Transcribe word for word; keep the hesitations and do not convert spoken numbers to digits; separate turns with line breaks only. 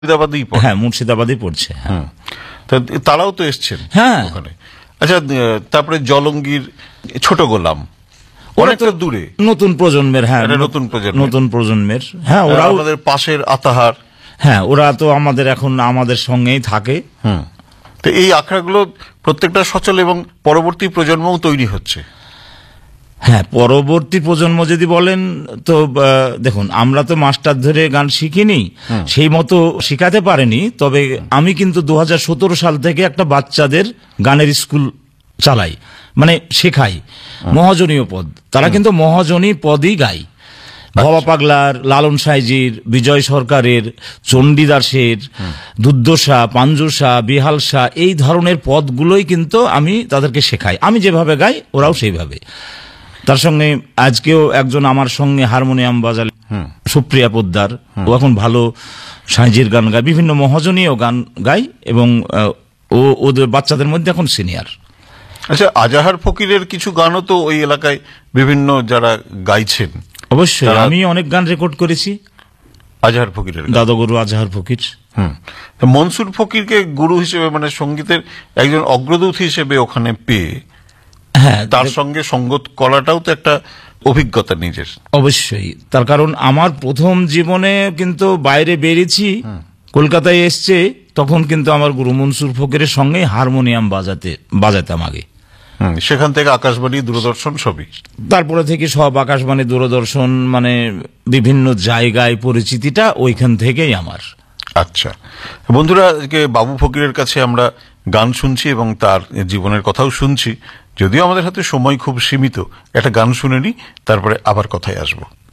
মুর্শিদাবাদেই পড়ে।
হ্যাঁ, মুর্শিদাবাদেই পড়ছে।
হুম, তা তারাও তো এসছেন
হ্যাঁ
ওখানে। আচ্ছা, তারপরে জলঙ্গির ছোট গোলাম অনেকটা দূরে,
নতুন প্রজন্মের। হ্যাঁ,
নতুন প্রজন্ম,
নতুন প্রজন্মের। হ্যাঁ, ওরা
আমাদের পাশের আতাহার।
হ্যাঁ, ওরা তো আমাদের এখন আমাদের সঙ্গেই থাকে।
হুম, তো এই আখড়াগুলো প্রত্যেকটা সচল এবং পরবর্তী প্রজন্মও তৈরি হচ্ছে।
হ্যাঁ, পরবর্তী প্রজন্ম যদি বলেন তো দেখুন, আমরা তো মাস্টার ধরে গান শিখিনি, সেই মতো শিখাতে পারেনি। তবে আমি কিন্তু দু হাজার সতেরো সাল থেকে একটা বাচ্চাদের গানের স্কুল চালাই, মানে শেখাই মহাজনীয় পদ। তারা কিন্তু মহাজনী পদই গায়। ভবা পাগলার, লালন সাইজির, বিজয় সরকারের, চণ্ডীদাসের, দুর্দশা, পাঞ্জুসা, বিহালসা, এই ধরনের পদগুলোই কিন্তু আমি তাদেরকে শেখাই। আমি যেভাবে গাই ওরাও সেইভাবে। তার সঙ্গে আজকেও একজন আমার সঙ্গে হারমোনিয়াম বাজালে, সুপ্রিয়া পোদ্দার, ও এখন ভালো সাইজির গান গায়, বিভিন্ন মহাজনীয় গান গায়, এবং ও ওদের বাচ্চাদের মধ্যে এখন সিনিয়র।
আচ্ছা, আজাহার ফকিরের কিছু গানও তো ওই এলাকায় বিভিন্ন যারা গাইছেন।
অবশ্যই, আমি অনেক গান রেকর্ড করেছি
আজাহার ফকিরের,
দাদাগুরু আজাহার ফকির।
হুম, মনসুর ফকিরকে গুরু হিসেবে, মানে সঙ্গীতের একজন অগ্রদূত হিসেবে ওখানে পেয়ে, হ্যাঁ, তার সঙ্গে সঙ্গত করাটাও তো একটা অভিজ্ঞতা নিজের।
অবশ্যই, তার কারণ আমার প্রথম জীবনে কিন্তু বাইরে বেরিয়েছি, কলকাতায় এসছে, তখন কিন্তু আমার গুরু মনসুর ফকিরের সঙ্গে হারমোনিয়াম বাজাতে বাজাতাম আগে।
সেখান থেকে আকাশবাণী, দূরদর্শন সবই,
তারপরে থেকে সব আকাশবাণী, দূরদর্শন, মানে বিভিন্ন জায়গায় পরিচিতিটা ওইখান থেকেই আমার।
আচ্ছা বন্ধুরা, বাবু ফকিরের কাছে আমরা গান শুনছি এবং তার জীবনের কথাও শুনছি। যদিও আমাদের হাতে সময় খুব সীমিত, একটা গান শুনে নি, তারপরে আবার কথায় আসবো।